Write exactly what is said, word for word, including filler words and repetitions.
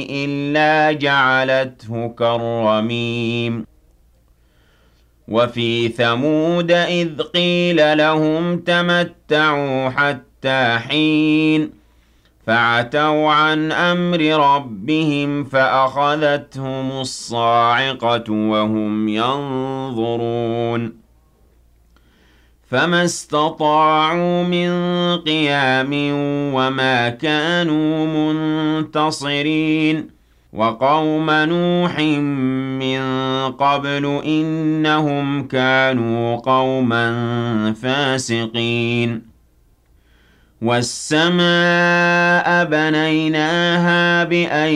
إِلَّا جَعَلَتْهُ كَالرَّمِيمِ وَفِي ثَمُودَ إِذْ قِيلَ لَهُمْ تَمَتَّعُوا حَتَّىٰ حِينٍ فَعَتَوْا عَنْ أَمْرِ رَبِّهِمْ فَأَخَذَتْهُمُ الصَّاعِقَةُ وَهُمْ يَنظُرُونَ فَمَا اسْتَطَاعُوا مِن قِيَامٍ وَمَا كَانُوا مُنتَصِرِينَ وَقَوْمَ نُوحٍ مِّن قَبْلُ إِنَّهُمْ كَانُوا قَوْمًا فَاسِقِينَ وَالسَّمَاءَ بَنَيْنَاهَا بِأَيْدٍ